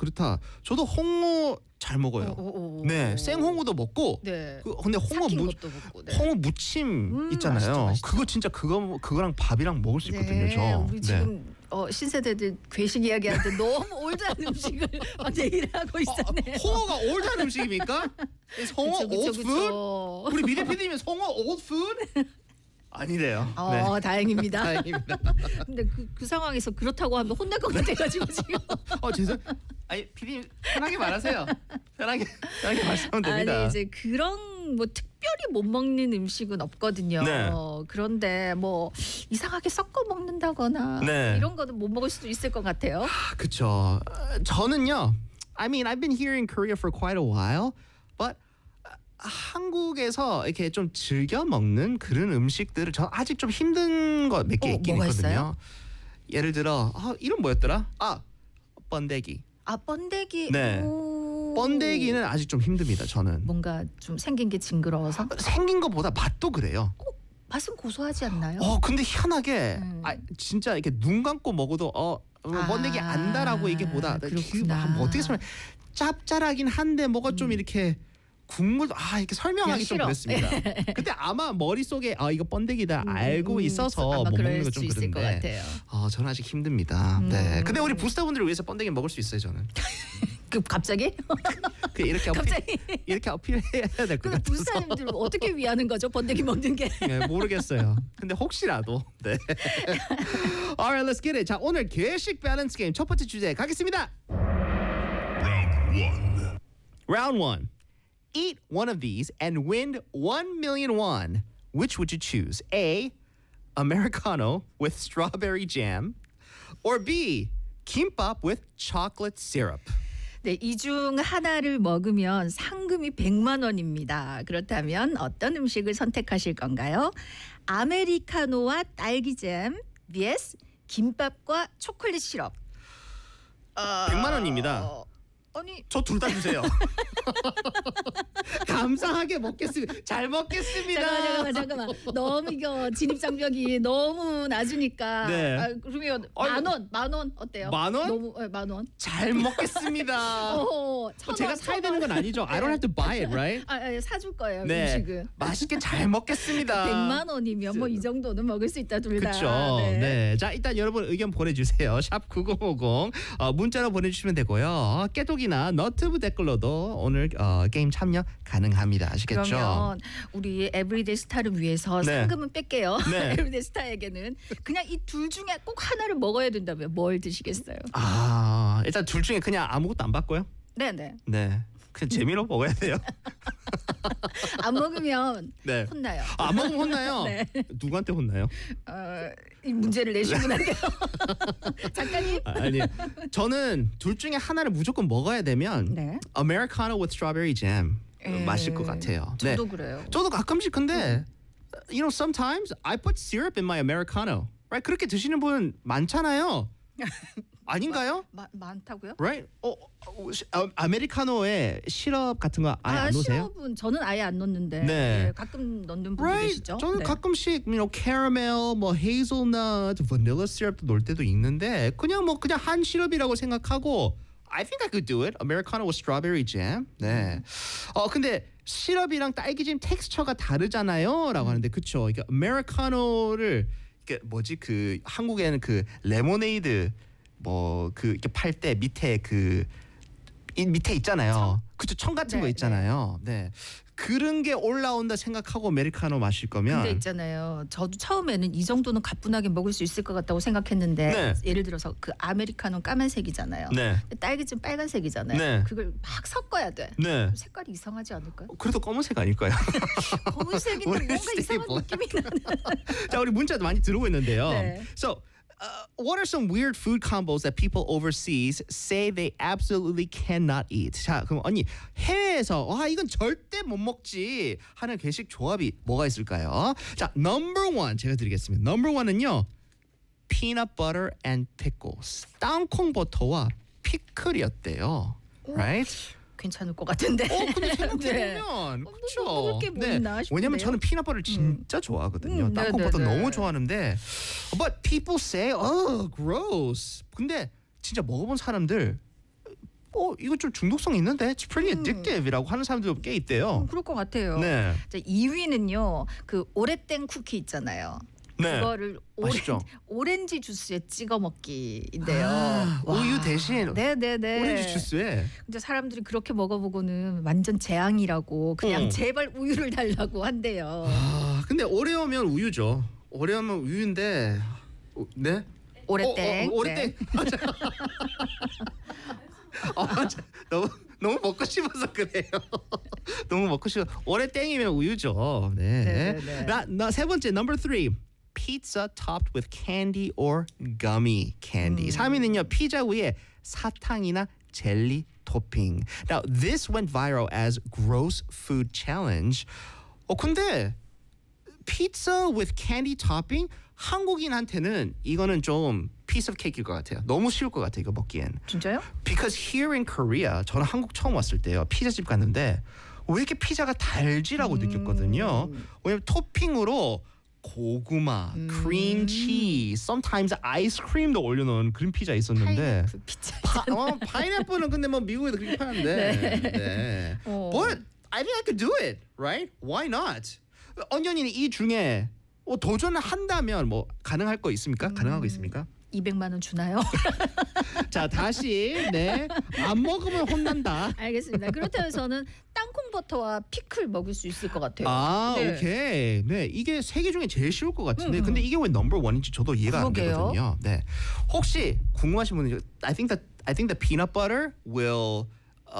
그렇다. 저도 홍어 잘 먹어요. 네, 생홍어도 먹고. 네. 근데 홍어 것도 먹고, 네. 홍어 무침 있잖아요. 맛있죠, 맛있죠. 그거 진짜 그거랑 밥이랑 먹을 수 있거든요. 저. 우리 지금 신세대들 괴식 이야기하는데 너무 올드한 음식을 막 얘기를 하고 있었네요. 홍어가 올드한 음식입니까? 홍어 old food? 우리 미래 PD님은 홍어 old food? 아니래요. 네. 다행입니다. 다행입니다. 근데 그 상황에서 그렇다고 하면 혼날 것 같아가지고 지금. 죄송. 아니 PD님 편하게 말하세요. 편하게 말씀하면 됩니다. 아니 이제 그런 뭐 특별히 못 먹는 음식은 없거든요. 네. 그런데 뭐 이상하게 섞어 먹는다거나 네. 이런 거는 못 먹을 수도 있을 것 같아요. 그렇죠. 저는요. I mean, I've been here in Korea for quite a while, but 한국에서 이렇게 좀 즐겨 먹는 그런 음식들을 저 아직 좀 힘든 거 몇 개 있긴 뭐가 있거든요. 있어요? 예를 들어 이름 뭐였더라? 번데기. 번데기. 네. 번데기는 아직 좀 힘듭니다. 저는. 뭔가 좀 생긴 게 징그러워서. 생긴 것보다 맛도 그래요. 맛은 고소하지 않나요? 근데 희한하게 진짜 이렇게 눈 감고 먹어도 번데기 안다라고 얘기보다 그렇구나. 뭐 어떻게 설명? 짭짤하긴 한데 뭐가 좀 이렇게 국물도 이렇게 설명하기 좀 그렇습니다. 근데 아마 머릿속에 이거 번데기다 알고 있어서 아마 못 그럴 먹는 건 좀 수 있을 것 그런데 같아요. 저는 아직 힘듭니다. 네. 근데 우리 부스터분들을 위해서 번데기 먹을 수 있어요, 저는. 갑자기? 이렇게 갑자기? 이렇게 어필해야 될 것 그럼 같아서. 부사님들 어떻게 위하는 거죠? 번데기 먹는 게. 네, 모르겠어요. 근데 혹시라도. 네. Alright, let's get it. 자, 오늘 괴식 밸런스 게임 첫 번째 주제 가겠습니다. Round 1. Eat one of these and win 1 million won. Which would you choose? A. Americano with strawberry jam, or B. Kimbap with chocolate syrup. 네, 이 중 하나를 먹으면 상금이 100만 원입니다. 그렇다면 어떤 음식을 선택하실 건가요? 아메리카노와 딸기잼 vs 김밥과 초콜릿 시럽. 100만 원입니다. 아니 저 둘 다 주세요. 감사하게 먹겠습니다. 잘 먹겠습니다. 잠깐만. 너무 이거 진입 장벽이 너무 낮으니까. 네. 그러면 만 원 어때요? 만 원? 너무 만 원. 잘 먹겠습니다. 제가 사야 되는 건 아니죠. I don't have to buy it, right? 사줄 거예요. 네. 음식은. 맛있게 잘 먹겠습니다. 100만 원이면 뭐 이 정도는 먹을 수 있다 둘 다. 그렇죠. 네. 자, 일단 여러분 의견 보내주세요. 샵 9050 문자로 보내주시면 되고요. 깨독이나 너튜브 댓글로도 오늘 게임 참여 가능합니다. 아시겠죠? 그러면 우리 에브리데이 스타를 위해서 네. 상금은 뺄게요. 네. 에브리데이 스타에게는 그냥 이 둘 중에 꼭 하나를 먹어야 된다면 뭘 드시겠어요? 일단 둘 중에 그냥 아무것도 안 받고요. 네네. 네. 그냥 재미로 먹어야 돼요. 안 먹으면 네. 혼나요. 안 먹으면 혼나요? 네. 누구한테 혼나요? 이 문제를 내신 분한테요. 작가님. 아니, 저는 둘 중에 하나를 무조건 먹어야 되면 네. Americano with strawberry jam 마실 것 같아요. 저도 그래요. 저도 가끔씩 근데 you know sometimes I put syrup in my Americano. Right? 그렇게 드시는 분 많잖아요. 아닌가요? 많다고요? Right? 아메리카노에 시럽 같은 거 아예 안 넣으세요? 시럽은 저는 아예 안 넣는데 네. 가끔 넣는 분들 Right? 계시죠? 저는 네. 가끔씩 caramel, 뭐 hazelnut, vanilla syrup도 넣을 때도 있는데 그냥 한 시럽이라고 생각하고 I think I could do it. Americano with strawberry jam. 네. 근데 시럽이랑 딸기잼 텍스처가 다르잖아요.라고 하는데 그쵸? 이게 아메리카노를 그 한국에는 그 레모네이드 이렇게 팔 때 밑에 밑에 있잖아요. 그쵸? 청 같은 거 있잖아요. 네. 그런 게 올라온다 생각하고 아메리카노 마실 거면 근데 있잖아요. 저도 처음에는 이 정도는 가뿐하게 먹을 수 있을 것 같다고 생각했는데 네. 예를 들어서 그 아메리카노 까만색이잖아요. 네. 딸기잼 빨간색이잖아요. 네. 그걸 막 섞어야 돼. 네. 색깔이 이상하지 않을까요? 그래도 검은색 아닐까요? 검은색인데 뭔가 이상한 느낌이 나는. 자, 우리 문자도 많이 들어오고 있는데요. 네. So, what are some weird food combos that people overseas say they absolutely cannot eat? 자, 그럼 언니 해외에서 이건 절대 못 먹지 하는 괴식 조합이 뭐가 있을까요? 자, number one 제가 드리겠습니다. number one은요, peanut butter and pickles. 땅콩 버터와 피클이었대요. Right? 괜찮을 것 같은데. 근데 생각해보면 그렇죠. 먹을 게 뭐 있나 싶은데요. 왜냐면 저는 피넛버터를 진짜 좋아하거든요. 땅콩 버터 너무 좋아하는데 but people say gross. 근데 진짜 먹어본 사람들 이거 좀 중독성 있는데 it's pretty addictive이라고 하는 사람들도 꽤 있대요. 그럴 것 같아요. 네. 자, 2위는요. 그 오레땡 쿠키 있잖아요. 네. 그거를 맛있죠? 오렌지 주스에 찍어 먹기인데요. 우유 대신 네네네. 오렌지 주스에. 근데 사람들이 그렇게 먹어보고는 완전 재앙이라고 그냥 제발 우유를 달라고 한대요. 근데 오레오면 우유죠. 오레오면 우유인데 네? 오레땡. 오레땡. 맞아. 너무 먹고 싶어서 그래요. 너무 먹고 싶어. 오레땡이면 우유죠. 네. 나 세 번째 number 3. Pizza topped with candy or gummy candy. 3위는요. 피자 위에 사탕이나 젤리 토핑. Now this went viral as gross food challenge. 근데 pizza with candy topping 한국인한테는 이거는 좀 piece of cake일 것 같아요. 너무 쉬울 것 같아요. 이거 먹기엔. 진짜요? Because here in Korea, 저는 한국 처음 왔을 때요. 피자집 갔는데 왜 이렇게 피자가 달지라고 느꼈거든요. 왜냐면 토핑으로 고구마, 크림 치즈, sometimes 아이스크림도 올려놓은 그런 피자 있었는데 파인애플 피자. 파인애플은 근데 뭐 미국에도 그렇게 파는데. 네. But I think I could do it, right? Why not? 언연이 이 중에 도전을 한다면 뭐 가능할 거 있습니까? 가능한 거 있습니까? 200만 원 주나요? 자 다시 안 먹으면 혼난다. 알겠습니다. 그렇다면 저는 땅콩 버터와 피클 먹을 수 있을 것 같아요. 네. 오케이. 네, 이게 세 개 중에 제일 쉬울 것 같은데, 근데 이게 왜 넘버 원인지 저도 이해가 안 되거든요. 네, 혹시 궁금하신 분은 I think the peanut butter will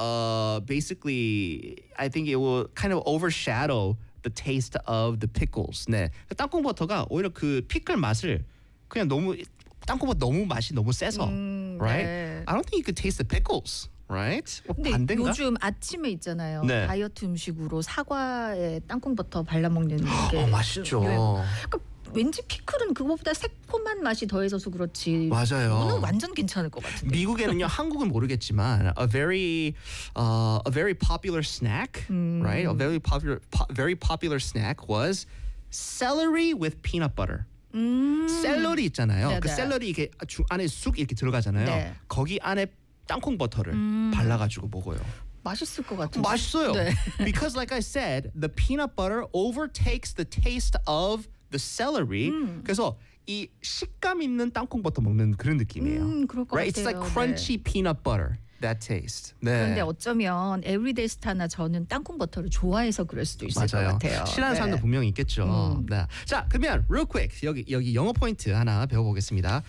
basically I think it will kind of overshadow the taste of the pickles. 네, 땅콩 버터가 오히려 그 피클 맛을 그냥 땅콩버터 너무 맛이 너무 세서, right? 네. I don't think you could taste the pickles, right? 근데 반대인가? 요즘 아침에 있잖아요. 네. 다이어트 음식으로 사과에 땅콩 버터 발라 먹는 게 맛있죠. 그러니까 왠지 피클은 그거보다 새콤한 맛이 더해져서 그렇지. 맞아요. 이거는 완전 괜찮을 것 같은데. 미국에는요, 한국은 모르겠지만 a very popular snack, right? A very popular snack was celery with peanut butter. 샐러리 있잖아요. 네네. 그 샐러리 이게 안에 쑥 이렇게 들어가잖아요. 네. 거기 안에 땅콩 버터를 발라가지고 먹어요. 맛있을 것 같은데. 맛있어요. 네. Because like I said, the peanut butter overtakes the taste of the celery. 그래서 이 식감 있는 땅콩 버터 먹는 그런 느낌이에요. 그럴 것 Right? It's 같아요. like crunchy peanut butter. That taste. 네. 그런데 어쩌면 에브리데이 스타나 저는 땅콩 버터를 좋아해서 그럴 수도 있을 것 같아요. 싫어하는 사람도 분명히 있겠죠. 네. 자, 그러면 real quick 여기 영어 포인트 하나 배워보겠습니다.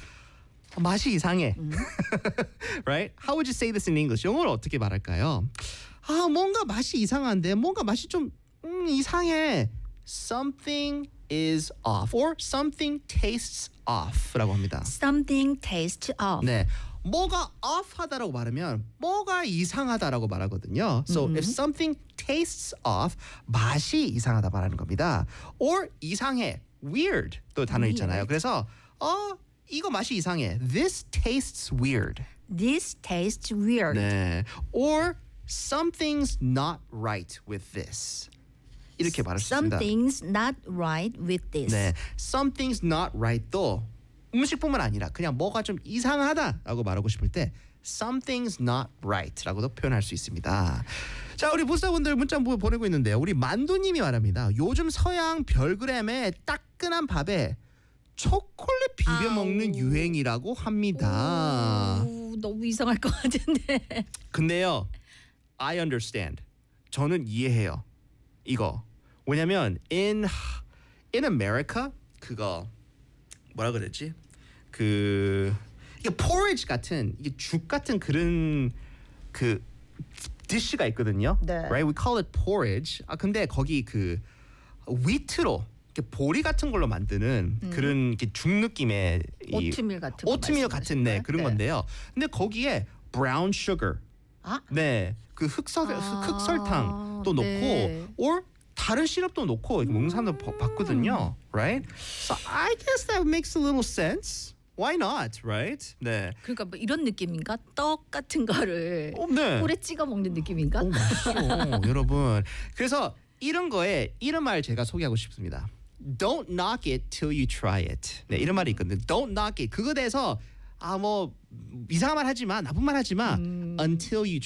맛이 이상해. Right? How would you say this in English? 영어로 어떻게 말할까요? 뭔가 맛이 이상한데 뭔가 맛이 좀 이상해. Something is off or something tastes off라고 합니다. Something tastes off. 네. 뭐가 off하다라고 말하면 뭐가 이상하다라고 말하거든요. So if something tastes off, 맛이 이상하다 말하는 겁니다. Or 이상해, weird 또 단어 있잖아요. 그래서 이거 맛이 이상해. This tastes weird. This tastes weird. 네. Or something's not right with this. 이렇게 말할 수 있습니다. Something's not right with this. 네, something's not right도 음식뿐만 아니라 그냥 뭐가 좀 이상하다라고 말하고 싶을 때 something's not right라고도 표현할 수 있습니다. 자, 우리 부사분들 문자 보내고 있는데요. 우리 만두님이 말합니다. 요즘 서양 별그램에 따끈한 밥에 초콜릿 비벼 먹는 유행이라고 합니다. 너무 이상할 것 같은데. 근데요, I understand. 저는 이해해요. 이거 왜냐면 in America 그거 뭐라 그랬지? 이게 porridge 같은 이게 죽 같은 그런 그 디쉬가 있거든요. 네. Right? We call it porridge. 근데 거기 그 위트로 이렇게 보리 같은 걸로 만드는 그런 이렇게 죽 느낌의 오트밀 같은 거 오트밀 같은 말씀하시는 그런 거예요? 건데요. 근데 거기에 brown sugar. 네. 그 흑설탕도 넣고 네. or 다른 시럽도 넣고 먹는 사람도 봤거든요. Right? So I guess that makes a little sense. Why not? Right? 네. 그러니까 뭐 이런 느낌인가? 떡 같은 거를 네. 꿀에 찍어 먹는 느낌인가? 맛있어. 여러분. 그래서 이런 말 제가 소개하고 싶습니다. Don't knock it till you try it. 네, 이런 말이 있거든요. Don't knock it. 그거 대해서 뭐 이상한 말 하지 마, 나쁜 말 하지 마. Until you